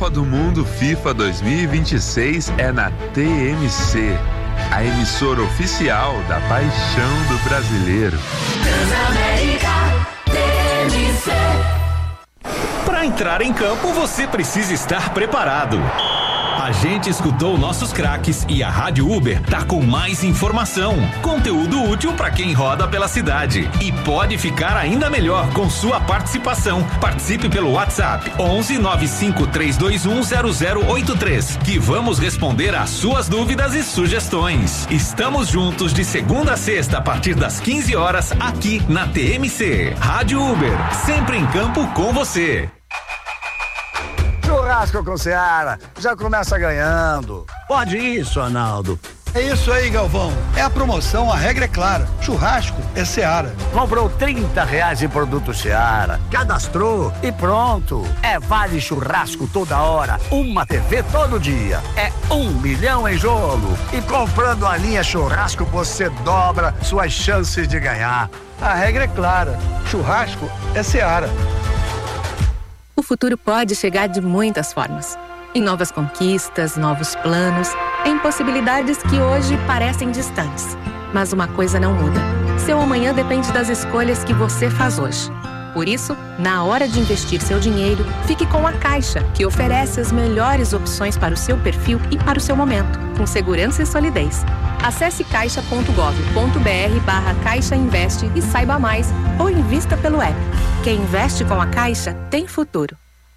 Copa do Mundo FIFA 2026 é na TMC, a emissora oficial da paixão do brasileiro. Transamérica, TMC. Para entrar em campo, você precisa estar preparado. A gente escutou nossos craques e a Rádio Uber tá com mais informação, conteúdo útil para quem roda pela cidade e pode ficar ainda melhor com sua participação. Participe pelo WhatsApp 11 95 321 0083 que vamos responder às suas dúvidas e sugestões. Estamos juntos de segunda a sexta a partir das 15 horas aqui na TMC. Rádio Uber, sempre em campo com você. Churrasco com Seara, já começa ganhando. Pode isso, Arnaldo. É isso aí, Galvão. É a promoção, a regra é clara. Churrasco é Seara. Comprou R$30 em produto Seara, cadastrou e pronto. É vale churrasco toda hora, uma TV todo dia. É 1 milhão em jogo. E comprando a linha churrasco, você dobra suas chances de ganhar. A regra é clara. Churrasco é Seara. O futuro pode chegar de muitas formas. Em novas conquistas, novos planos, em possibilidades que hoje parecem distantes. Mas uma coisa não muda. Seu amanhã depende das escolhas que você faz hoje. Por isso, na hora de investir seu dinheiro, fique com a Caixa, que oferece as melhores opções para o seu perfil e para o seu momento, com segurança e solidez. Acesse caixa.gov.br/Caixa Investe e saiba mais, ou invista pelo app. Quem investe com a Caixa tem futuro.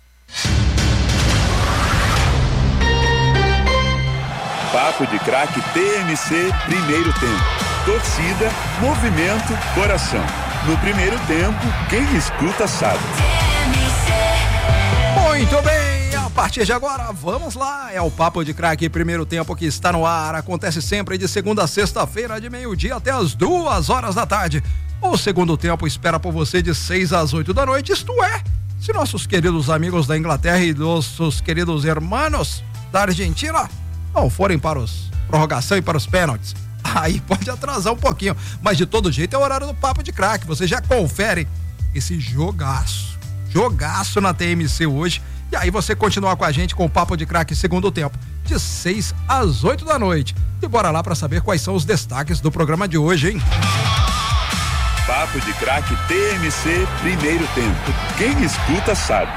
Papo de Craque TMC, primeiro tempo. Torcida, movimento, coração. No primeiro tempo, quem escuta sabe. Muito bem, a partir de agora, vamos lá. É o Papo de Craque primeiro tempo que está no ar. Acontece sempre de segunda a sexta-feira, de meio-dia até as 2h da tarde. O segundo tempo espera por você de 6 às 8 da noite, isto é, se nossos queridos amigos da Inglaterra e nossos queridos hermanos da Argentina não forem para os prorrogação e para os pênaltis. Aí pode atrasar um pouquinho, mas de todo jeito é o horário do Papo de Craque. Você já confere esse jogaço na TMC hoje. E aí você continua com a gente com o Papo de Craque segundo tempo, de 6 às 8 da noite. E bora lá para saber quais são os destaques do programa de hoje, hein? Papo de Craque TMC, primeiro tempo. Quem escuta sabe.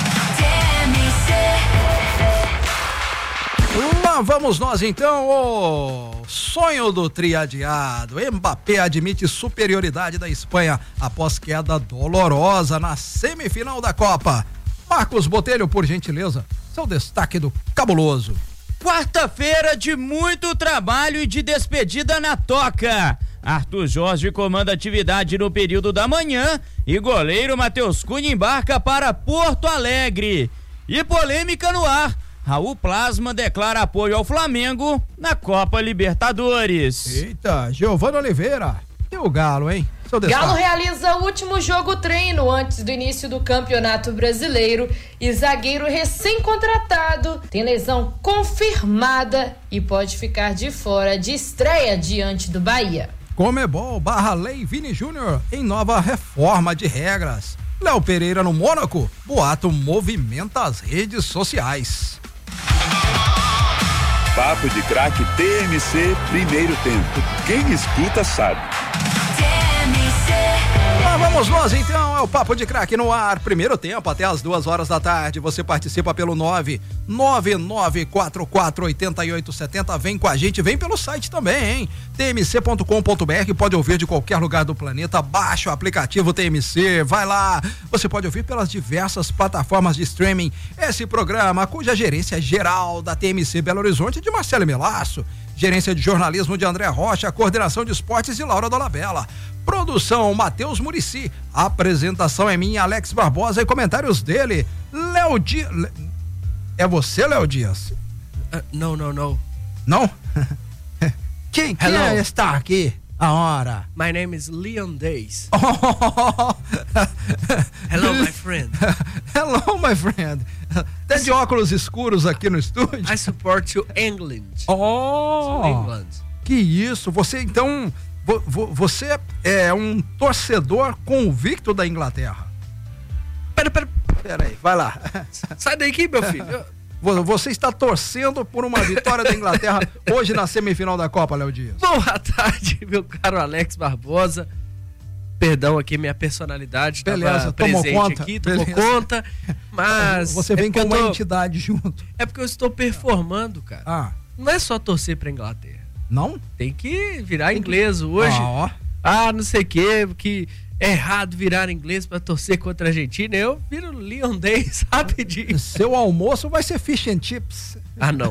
Lá vamos nós então, o sonho do triadiado. Mbappé admite superioridade da Espanha após queda dolorosa na semifinal da Copa. Marcos Botelho, por gentileza, seu destaque do cabuloso. Quarta-feira de muito trabalho e de despedida na toca. Arthur Jorge comanda atividade no período da manhã e goleiro Matheus Cunha embarca para Porto Alegre. E polêmica no ar. Raul Plasma declara apoio ao Flamengo na Copa Libertadores. Eita, Giovana Oliveira. E o Galo, hein? Galo realiza o último jogo treino antes do início do Campeonato Brasileiro e zagueiro recém-contratado tem lesão confirmada e pode ficar de fora de estreia diante do Bahia. Comebol /Lei Vini Júnior em nova reforma de regras. Léo Pereira no Mônaco, boato movimenta as redes sociais. Papo de Craque TMC, primeiro tempo. Quem escuta sabe. Lá vamos nós então, é o Papo de Craque no ar, primeiro tempo até as 2h da tarde. Você participa pelo 999448870. Vem com a gente, vem pelo site também, hein? tmc.com.br, pode ouvir de qualquer lugar do planeta. Baixa o aplicativo TMC, vai lá. Você pode ouvir pelas diversas plataformas de streaming esse programa, cuja gerência geral da TMC Belo Horizonte é de Marcelo Melasso, gerência de jornalismo de André Rocha, coordenação de esportes de Laura Dolabella, produção Matheus Murici, apresentação é minha, Alex Barbosa, e comentários dele, Léo Dias. É você, Léo Dias? Não. Não? Quem está aqui? A hora. My name is Leon Days. Hello, my friend. Hello, my friend. Tá de óculos escuros aqui no estúdio? I support you, England. England. Que isso, você então, você é um torcedor convicto da Inglaterra. Pera aí, vai lá. Sai daqui, meu filho. Você está torcendo por uma vitória da Inglaterra hoje na semifinal da Copa, Léo Dias. Boa tarde, meu caro Alex Barbosa. Perdão aqui, minha personalidade estava presente aqui, tomou conta, mas... Você vem com uma entidade junto. É porque eu estou performando, cara. Não é só torcer pra Inglaterra. Não? Tem que virar inglês hoje. Não sei o que é errado virar inglês pra torcer contra a Argentina. Eu viro Leon Days rapidinho. Seu almoço vai ser fish and chips. Não.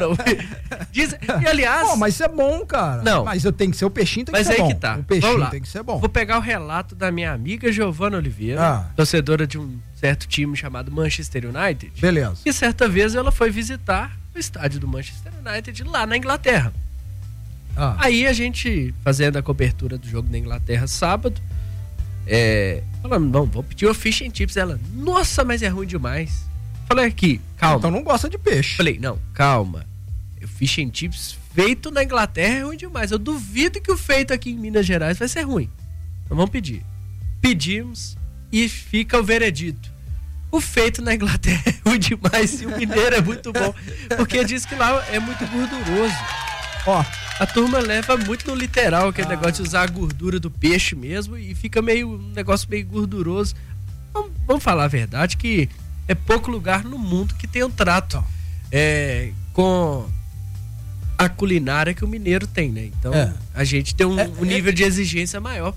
E aliás... mas isso é bom, cara. Não. Mas eu tenho que ser o peixinho, tem que ser bom. Mas aí que tá. O peixinho tem que ser bom. Vou pegar o relato da minha amiga Giovana Oliveira, torcedora de um certo time chamado Manchester United. Beleza. E certa vez ela foi visitar o estádio do Manchester United lá na Inglaterra. Aí a gente, fazendo a cobertura do jogo da Inglaterra sábado, falando, vamos pedir o fish and chips. Ela, nossa, mas é ruim demais. Falei aqui, calma. Então não gosta de peixe. Falei, não, calma. O fish and chips feito na Inglaterra é ruim demais. Eu duvido que o feito aqui em Minas Gerais vai ser ruim. Então vamos pedir. Pedimos e fica o veredito. O feito na Inglaterra é ruim demais e o mineiro é muito bom. Porque diz que lá é muito gorduroso. A turma leva muito no literal aquele negócio de usar a gordura do peixe mesmo e fica um negócio meio gorduroso. Vamos falar a verdade que é pouco lugar no mundo que tem um trato com a culinária que o mineiro tem, né? Então a gente tem um nível de exigência maior.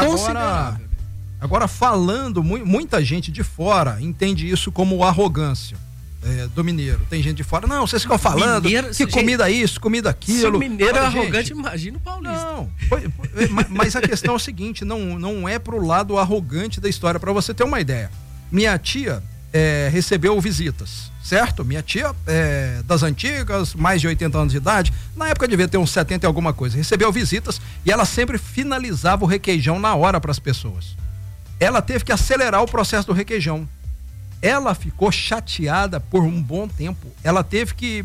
Agora falando, muita gente de fora entende isso como arrogância. Do mineiro. Tem gente de fora, não, vocês ficam falando que comida isso, comida aquilo. Se o mineiro é arrogante, imagina o paulista. Não, mas a questão é o seguinte, não é pro lado arrogante da história. Para você ter uma ideia, minha tia recebeu visitas, certo? Minha tia das antigas, mais de 80 anos de idade, na época devia ter uns 70 e alguma coisa, recebeu visitas e ela sempre finalizava o requeijão na hora para as pessoas. Ela teve que acelerar o processo do requeijão. Ela ficou chateada por um bom tempo. Ela teve que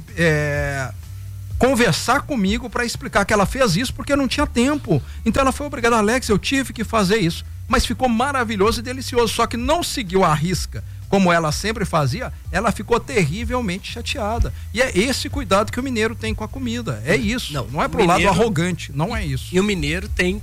conversar comigo para explicar que ela fez isso porque não tinha tempo. Então ela foi obrigada, Alex, eu tive que fazer isso. Mas ficou maravilhoso e delicioso. Só que não seguiu a risca como ela sempre fazia. Ela ficou terrivelmente chateada. E é esse cuidado que o mineiro tem com a comida. É isso. Não é pro lado arrogante. Não é isso. E o mineiro tem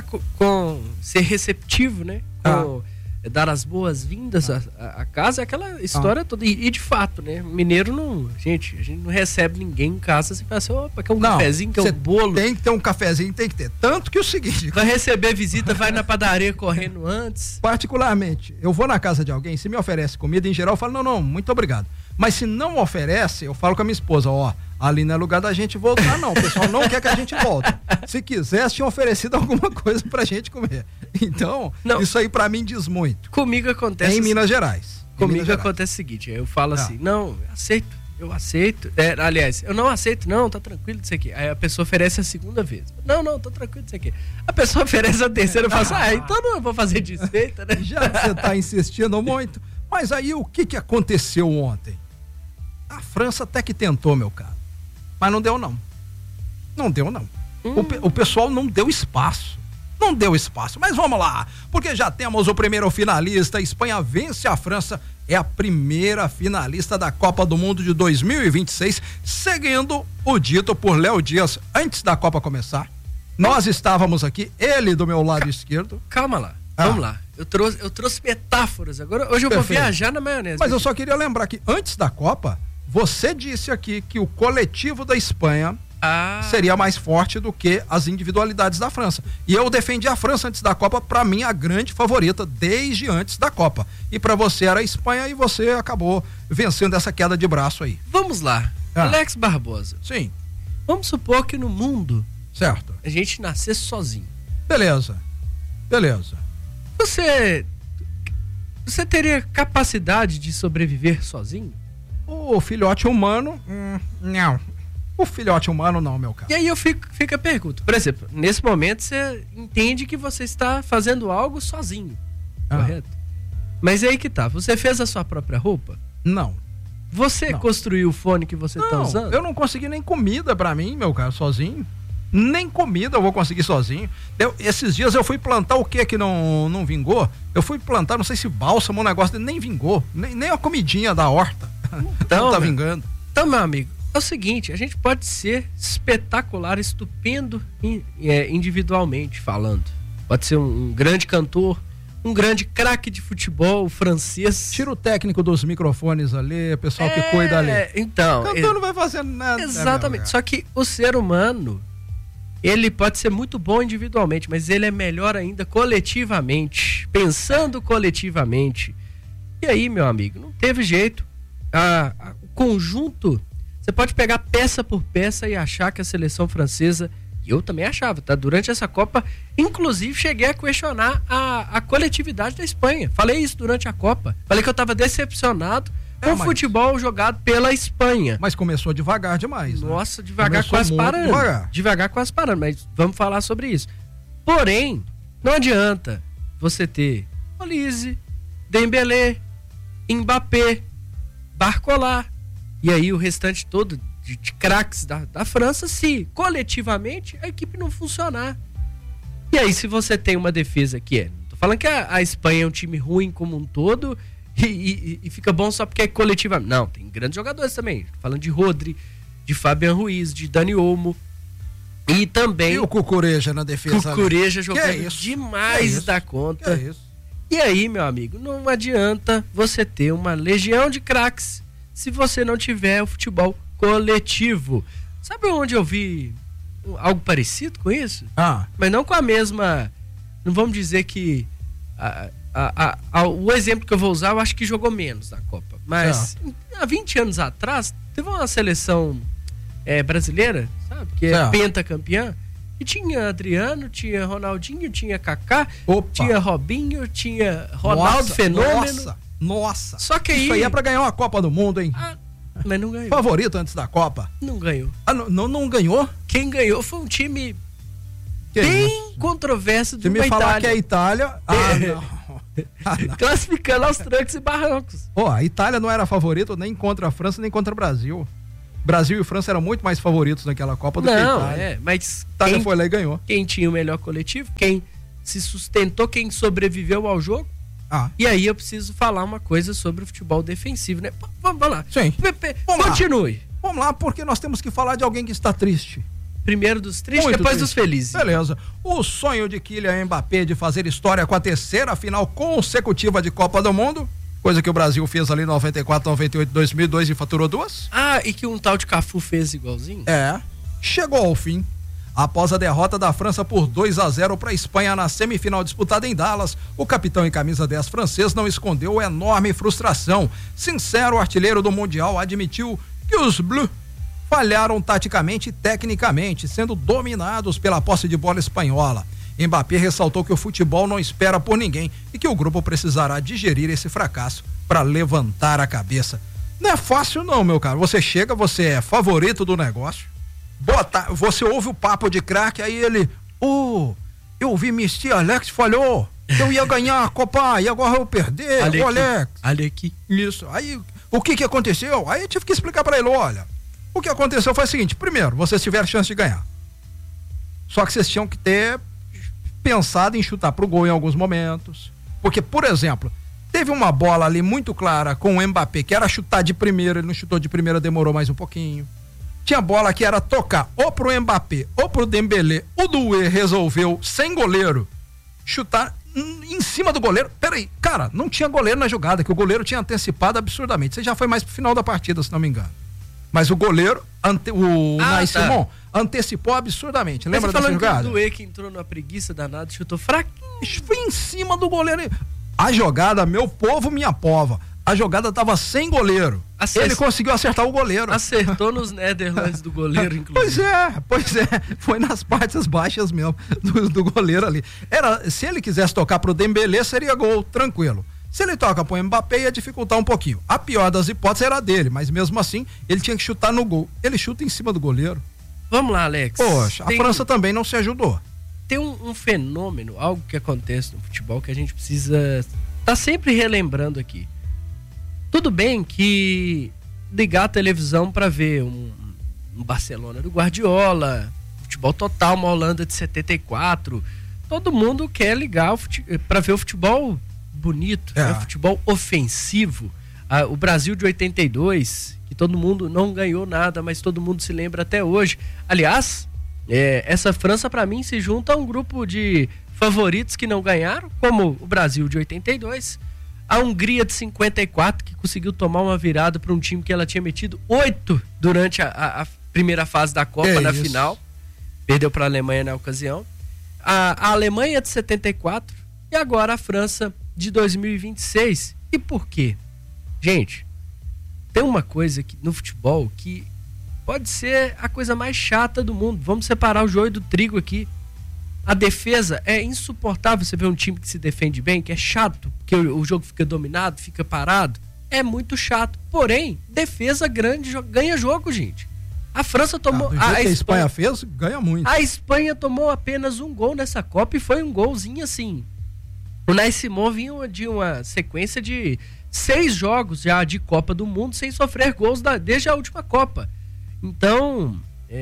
com ser receptivo, né? Dar as boas-vindas à casa, aquela história toda. E de fato, né? Mineiro não. Gente, a gente não recebe ninguém em casa sem falar assim, opa, quer um cafezinho, quer um bolo. Tem que ter um cafezinho, tem que ter. Tanto que o seguinte. Vai receber visita, vai na padaria correndo antes. Particularmente, eu vou na casa de alguém, se me oferece comida, em geral, eu falo, não, muito obrigado. Mas se não oferece, eu falo com a minha esposa, ali não é lugar da gente voltar, não. O pessoal não quer que a gente volte. Se quisesse, tinha oferecido alguma coisa pra gente comer. Então, isso aí pra mim diz muito. Comigo acontece... Em Minas Gerais. Comigo acontece o seguinte, eu falo assim, não, eu aceito. Aliás, eu não aceito, não, tá tranquilo disso aqui. Aí a pessoa oferece a segunda vez. Não, tô tranquilo disso aqui. A pessoa oferece a terceira, eu falo assim, então não vou fazer desfeita, né? Já você tá insistindo muito. Mas aí o que aconteceu ontem? A França até que tentou, meu caro. Mas não deu, não. Não deu, não. O pessoal não deu espaço. Não deu espaço. Mas vamos lá. Porque já temos o primeiro finalista. A Espanha vence a França. É a primeira finalista da Copa do Mundo de 2026. Seguindo o dito por Léo Dias antes da Copa começar. Nós estávamos aqui, ele do meu lado esquerdo. Calma lá. Vamos lá. Eu trouxe metáforas. Agora, hoje eu vou viajar na maionese. Mas eu só queria lembrar que antes da Copa, você disse aqui que o coletivo da Espanha seria mais forte do que as individualidades da França. E eu defendi a França antes da Copa, pra mim a grande favorita desde antes da Copa. E pra você era a Espanha e você acabou vencendo essa queda de braço aí. Vamos lá. Alex Barbosa. Sim. Vamos supor que no mundo, certo, a gente nascesse sozinho. Beleza. Você teria capacidade de sobreviver sozinho? O filhote humano, não. O filhote humano não, meu caro. E aí fica a pergunta. Por exemplo, nesse momento você entende que você está fazendo algo sozinho, correto? Mas aí que tá, você fez a sua própria roupa? Não. Você construiu o fone que você está usando? Eu não consegui nem comida pra mim, meu caro, sozinho. Nem comida eu vou conseguir sozinho. Esses dias eu fui plantar o que não vingou? Eu fui plantar, não sei se bálsamo, um negócio, nem vingou. Nem a comidinha da horta. Então, não tá vingando. Então, meu amigo, é o seguinte, a gente pode ser espetacular, estupendo individualmente falando. Pode ser um grande cantor, um grande craque de futebol francês. Tira o técnico dos microfones ali, o pessoal que cuida ali. Então, cantor não vai fazer nada. Exatamente. Só que o ser humano, ele pode ser muito bom individualmente, mas ele é melhor ainda coletivamente, pensando coletivamente. E aí, meu amigo, não teve jeito. O conjunto, você pode pegar peça por peça e achar que a seleção francesa, e eu também achava, tá? Durante essa Copa, inclusive cheguei a questionar a coletividade da Espanha. Falei isso durante a Copa. Falei que eu tava decepcionado com o futebol jogado pela Espanha. Mas começou devagar demais. Nossa, né? devagar, quase parando. Devagar, quase parando, mas vamos falar sobre isso. Porém, não adianta você ter Olise, Dembélé, Mbappé, Barcola, e aí o restante todo de craques da França, se coletivamente a equipe não funcionar. E aí, se você tem uma defesa que não tô falando que a Espanha é um time ruim como um todo e fica bom só porque é coletivamente. Não, tem grandes jogadores também. Tô falando de Rodri, de Fabian Ruiz, de Dani Olmo. E também. E o Cucureja na defesa. Cucureja jogando demais da conta. Que é isso? E aí, meu amigo, não adianta você ter uma legião de craques se você não tiver o futebol coletivo. Sabe onde eu vi algo parecido com isso? Mas não com a mesma. Não vamos dizer que. O exemplo que eu vou usar, eu acho que jogou menos na Copa. Mas há 20 anos atrás, teve uma seleção brasileira, sabe? Que é pentacampeã. E tinha Adriano, tinha Ronaldinho, tinha Kaká, tinha Robinho, tinha Ronaldo Fenômeno. Nossa! Só que isso aí é pra ganhar uma Copa do Mundo, hein? Mas não ganhou. Favorito antes da Copa? Não ganhou. Não ganhou? Quem ganhou foi um time bem controverso do Itália. Se me falar que é a Itália... não. Classificando aos trancos e barrancos. A Itália não era favorito nem contra a França, nem contra o Brasil. Brasil e França eram muito mais favoritos naquela Copa do que a Itália. Mas a Itália foi lá e ganhou. Quem tinha o melhor coletivo, quem se sustentou, quem sobreviveu ao jogo. E aí eu preciso falar uma coisa sobre o futebol defensivo, né? Vamos lá. Sim. Continue. Vamos lá, porque nós temos que falar de alguém que está triste. Primeiro dos tristes, depois dos felizes. Beleza. O sonho de Kylian Mbappé de fazer história com a terceira final consecutiva de Copa do Mundo, coisa que o Brasil fez ali em 94, 98, 2002 e faturou 2. E que um tal de Cafu fez igualzinho? Chegou ao fim. Após a derrota da França por 2-0 para a Espanha na semifinal disputada em Dallas, o capitão em camisa 10 francês não escondeu enorme frustração. Sincero, artilheiro do Mundial admitiu que os Bleus falharam taticamente e tecnicamente, sendo dominados pela posse de bola espanhola. Mbappé ressaltou que o futebol não espera por ninguém e que o grupo precisará digerir esse fracasso para levantar a cabeça. Não é fácil não, meu caro. Você chega, você é favorito do negócio, você ouve o papo de craque, aí ele, eu ouvi Mr. Alex falhou que eu ia ganhar a Copa e agora eu vou perder, Alex. Olha aqui. Isso. Aí, o que aconteceu? Aí eu tive que explicar para ele, olha, o que aconteceu foi o seguinte: primeiro, vocês tiveram chance de ganhar. Só que vocês tinham que ter pensado em chutar pro gol em alguns momentos. Porque, por exemplo, teve uma bola ali muito clara com o Mbappé, que era chutar de primeira, ele não chutou de primeira, demorou mais um pouquinho. Tinha bola que era tocar ou pro Mbappé ou pro Dembélé. O Doué resolveu, sem goleiro, chutar em cima do goleiro. Peraí, cara, não tinha goleiro na jogada, que o goleiro tinha antecipado absurdamente. Você já foi mais pro final da partida, se não me engano. Mas o goleiro, Unai Simon, antecipou absurdamente. Lembra dessa jogada? O Doué que entrou numa preguiça danada, chutou fraquinho. Foi em cima do goleiro. A jogada, meu povo, minha pova. A jogada tava sem goleiro. Ele conseguiu acertar o goleiro. Acertou nos Netherlands do goleiro, inclusive. Pois é. Foi nas partes baixas mesmo do goleiro ali. Se ele quisesse tocar pro Dembélé, seria gol, tranquilo. Se ele toca pro Mbappé, ia dificultar um pouquinho. A pior das hipóteses era dele, mas mesmo assim, ele tinha que chutar no gol. Ele chuta em cima do goleiro. Vamos lá, Alex. Poxa, a França também não se ajudou. Tem um fenômeno, algo que acontece no futebol que a gente precisa tá sempre relembrando aqui. Tudo bem que ligar a televisão para ver um Barcelona do Guardiola, futebol total, uma Holanda de 74, todo mundo quer ligar para ver o futebol bonito, né? Futebol ofensivo. O Brasil de 82, que todo mundo não ganhou nada, mas todo mundo se lembra até hoje. Aliás, essa França para mim se junta a um grupo de favoritos que não ganharam, como o Brasil de 82, a Hungria de 54, que conseguiu tomar uma virada para um time que ela tinha metido 8 durante a primeira fase da Copa, na final, perdeu para a Alemanha na ocasião, a Alemanha de 74 e agora a França de 2026. E por quê? Gente, tem uma coisa no futebol que pode ser a coisa mais chata do mundo. Vamos separar o joio do trigo aqui. A defesa é insuportável. Você vê um time que se defende bem, que é chato, porque o jogo fica dominado, fica parado. É muito chato. Porém, defesa grande ganha jogo, gente. A França tomou... do jeito que a Espanha fez, ganha muito. A Espanha tomou apenas um gol nessa Copa e foi um golzinho assim. O Unai Simon vinha de uma sequência de 6 jogos já de Copa do Mundo sem sofrer gols desde a última Copa. Então,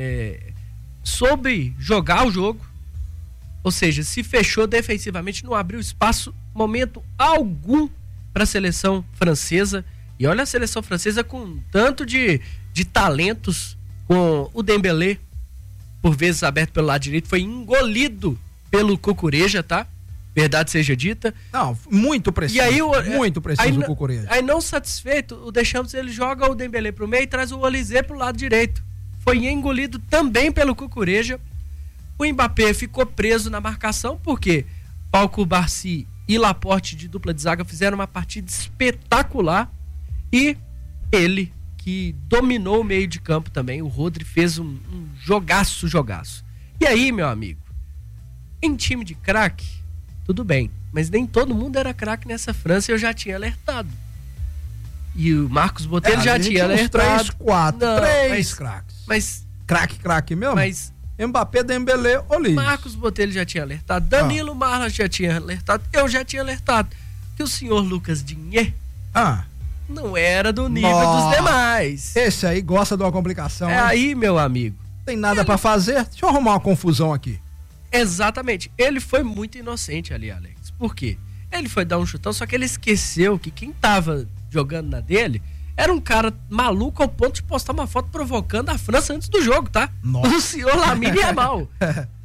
soube jogar o jogo, ou seja, se fechou defensivamente, não abriu espaço, momento algum para a seleção francesa. E olha a seleção francesa com tanto de talentos, com o Dembélé, por vezes aberto pelo lado direito, foi engolido pelo Cucurella, tá? Verdade seja dita. Não, muito preciso. E aí, muito preciso o Cucurella. Aí não satisfeito, o Deschamps ele joga o Dembélé pro meio e traz o Olysée pro lado direito. Foi engolido também pelo Cucurella. O Mbappé ficou preso na marcação porque Pau Cubarsí e Laporte de dupla de zaga fizeram uma partida espetacular e ele que dominou o meio de campo também, o Rodri fez um jogaço. E aí, meu amigo, em time de craque, tudo bem, mas nem todo mundo era craque nessa França, eu já tinha alertado. E o Marcos Botelho já tinha alertado. 3 craques. Mas craque mesmo? Mas Mbappé, Dembélé, Olise. Marcos Botelho já tinha alertado, Danilo Marlos já tinha alertado, eu já tinha alertado que o senhor Lucas Digne não era do nível dos demais. Esse aí gosta de uma complicação. Aí, meu amigo. Tem nada pra fazer? Deixa eu arrumar uma confusão aqui. Exatamente. Ele foi muito inocente ali, Alex. Por quê? Ele foi dar um chutão, só que ele esqueceu que quem tava jogando na dele era um cara maluco ao ponto de postar uma foto provocando a França antes do jogo, tá? Nossa. O senhor Lamine Yamal.